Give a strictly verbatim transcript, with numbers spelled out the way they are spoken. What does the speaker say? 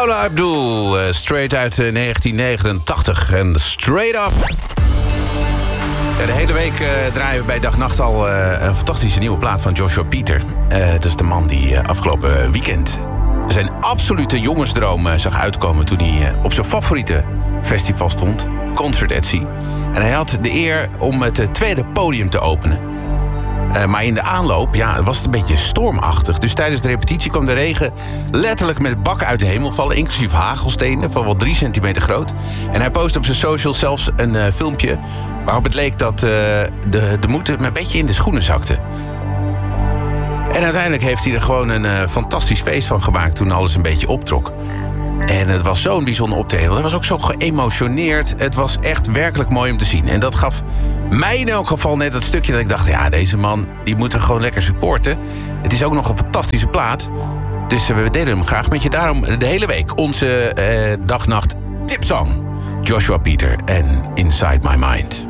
Paula Abdul, uh, straight uit uh, negentien negenentachtig en Straight Up. Ja, de hele week uh, draaien we bij Dag Nacht al uh, een fantastische nieuwe plaat van Joshua Pieter. Uh, dat is de man die uh, afgelopen weekend zijn absolute jongensdroom uh, zag uitkomen toen hij uh, op zijn favoriete festival stond, Concert at Sea. En hij had de eer om het uh, tweede podium te openen. Uh, maar in de aanloop ja, was het een beetje stormachtig. Dus tijdens de repetitie kwam de regen letterlijk met bakken uit de hemel vallen, inclusief hagelstenen van wel drie centimeter groot. En hij postte op zijn socials zelfs een uh, filmpje waarop het leek dat uh, de, de moed hem een beetje in de schoenen zakte. En uiteindelijk heeft hij er gewoon een uh, fantastisch feest van gemaakt toen alles een beetje optrok. En het was zo'n bijzonder optreden. Hij was ook zo geëmotioneerd. Het was echt werkelijk mooi om te zien. En dat gaf mij in elk geval net dat stukje dat ik dacht, ja, deze man die moet er gewoon lekker supporten. Het is ook nog een fantastische plaat. Dus we delen hem graag met je. Daarom de hele week onze uh, dag-nacht tipsong. Joshua Pieter en Inside My Mind.